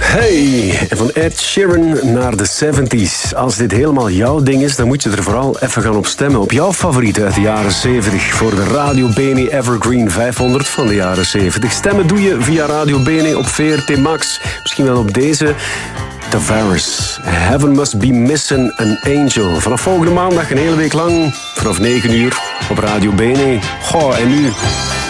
Hey, van Ed Sheeran naar de 70s. Als dit helemaal jouw ding is, dan moet je er vooral even gaan op stemmen. Op jouw favorieten uit de jaren 70 voor de Radio Bene Evergreen 500 van de jaren 70. Stemmen doe je via Radio Bene op VRT Max. Misschien wel op deze... Tavares. Heaven Must Be Missing an Angel. Vanaf volgende maandag een hele week lang, vanaf 9 uur op Radio Bene. Goh, en nu...